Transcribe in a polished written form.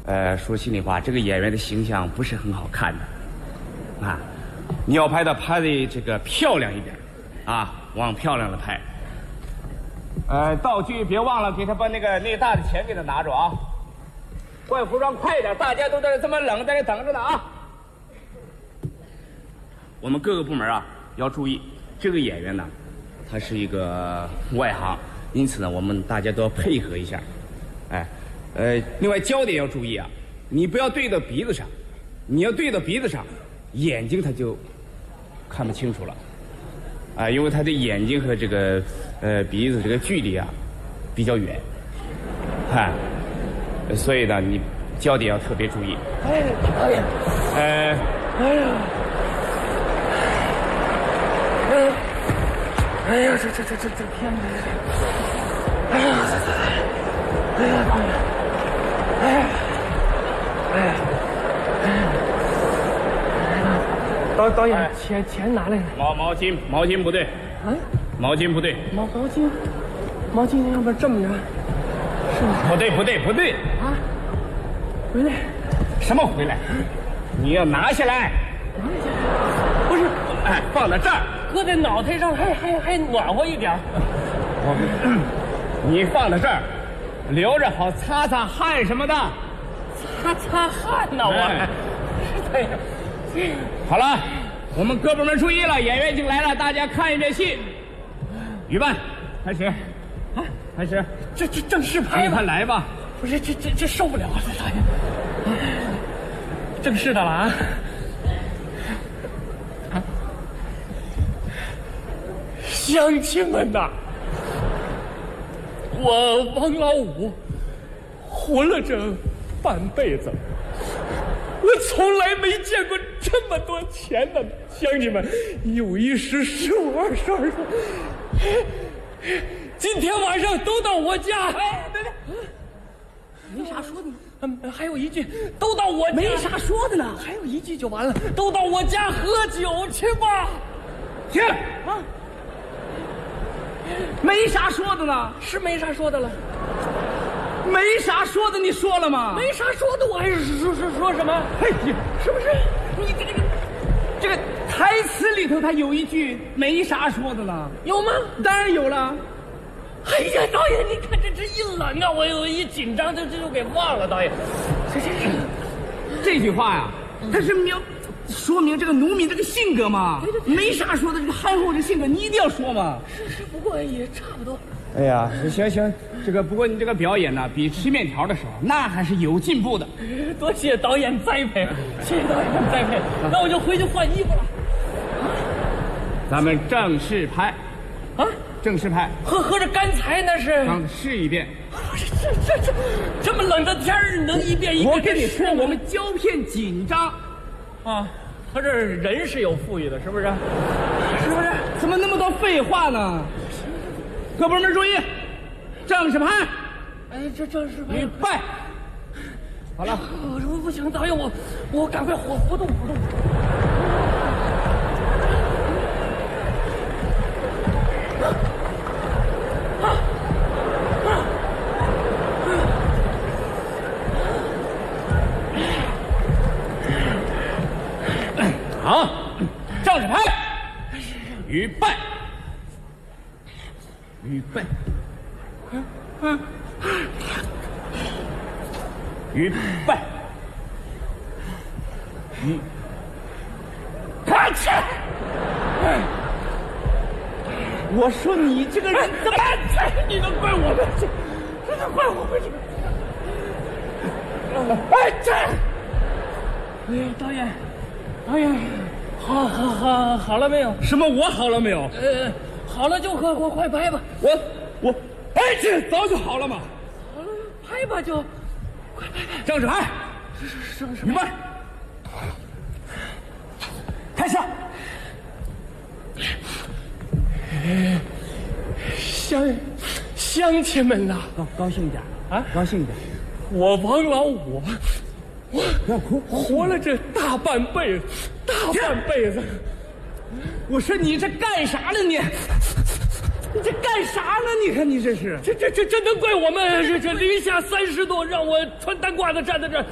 说心里话，这个演员的形象不是很好看的，啊，你要拍的这个漂亮一点，啊，往漂亮的拍。道具别忘了给他把那大的钱给他拿着啊！换服装快点，大家都在这么冷，在这等着呢啊！我们各个部门啊要注意，这个演员呢，他是一个外行，因此呢，我们大家都要配合一下。另外焦点要注意啊，你不要对到鼻子上，你要对到鼻子上，眼睛他就看不清楚了，因为他的眼睛和这个鼻子这个距离啊比较远，所以呢你焦点要特别注意。 哎呀，这天哪！哎呀，导演，钱拿来了。 毛巾不对。 啊？ 毛巾不对。 毛巾，要不然这么着？是吗？ 不对。 啊？回来？ 什么回来？你要拿下来。 不是， 放在这儿， 搁在脑袋上还暖和一点。 你放在这儿，留着好擦擦汗什么的。 擦汗呢，我。对。 好了，我们各部门注意了，演员已经来了，大家看一遍戏。预备，开始。开始。 这正式拍吧。 快来吧。 不是，这受不了了，导演。正式的了啊。乡亲们呐，我王老五活了这半辈子，我从来没见过这么多钱呢。乡亲们，1、5、1、10、15、20、22，今天晚上都到我家。对，没啥说的呢。还有一句，都到我家。没啥说的呢，还有一句就完了，都到我家喝酒去吧。 停啊！ 没啥说的呢， 是没啥说的了。 没啥说的，你说了吗？ 没啥说的，我还是说什么？ 嘿， 是不是？你这个台词里头，他有一句没啥说的了， 有吗？ 当然有了。 哎呀，导演，你看这一冷啊，我一紧张就给忘了。导演， 这句话呀，它是说明这个农民这个性格嘛。对，没啥说的，这个憨厚的性格，你一定要说嘛。 是，不过也差不多。 哎呀，行，这个不过你这个表演呢，比吃面条的时候那还是有进步的。 多谢导演栽培，谢谢导演栽培。那我就回去换衣服了。 咱们正式拍， 啊， 正式拍。 合着刚才那是？ 试一遍。 这么冷的天儿，能一遍一遍？ 我跟你说，我们胶片紧张。 啊，他这人是有富裕的，是不是？是不是？ 怎么那么多废话呢？各部门注意，正式拍。 哎，这正式拍。 预备。好了。 我说不行，导演，我赶快活动。 好，正式拍。预备。预备。开始。我说你这个人怎么？ 你能怪我们？这能怪我们？导演，好了没有？ 什么？我好了没有？ 好了就快拍吧。 我，这早就好了嘛。 好了，拍吧就，快拍。 正式拍。预备。开始。 乡亲们呐， 高兴一点啊！ 高兴一点。 我王老五， 不要哭， 活了这大半辈子。 我说你这干啥呢你？你这干啥呢？你看你这是， 这能怪我们？这零下30度，让我穿单褂子站在这儿。